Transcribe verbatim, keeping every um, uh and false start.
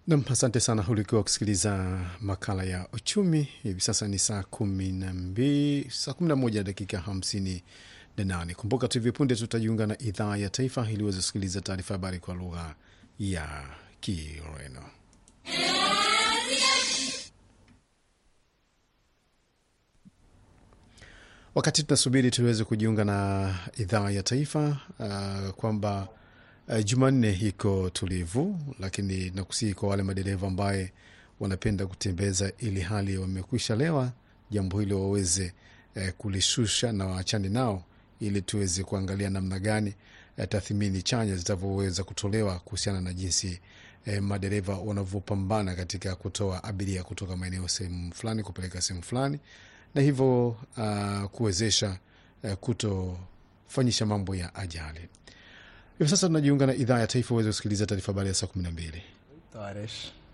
Nam, asante sana. Ulikuwa kusikiliza makala ya uchumi. Hivi sasa ni saa kumi na mbili saa kumi na moja dakika hamsini na nane. Kumbuka tu hivi punde tutajiunga na idhaa ya taifa ili uweze kusikiliza taarifa habari kwa lugha ya Kireno. Wakati tunasubiri tuweze kujiunga na idhaa ya taifa, uh, kwamba uh, Jumanne iko tulivu, lakini nakusihi kwa wale madereva ambaye wanapenda kutembeza ili hali wamekwisha lewa, jambo hilo waweze uh, kulishusha na waachane nao, ili tuweze kuangalia namna gani uh, tathmini chanya zitavyoweza kutolewa kuhusiana na jinsi uh, madereva wanavyopambana katika kutoa abiria kutoka maeneo sehemu fulani kupeleka sehemu fulani, na hivyo uh, kuwezesha uh, kutofanyisha mambo ya ajali. Hivi sasa tunajiunga na idhaa ya taifa uweze kusikiliza taarifa habari ya saa kumi na mbili.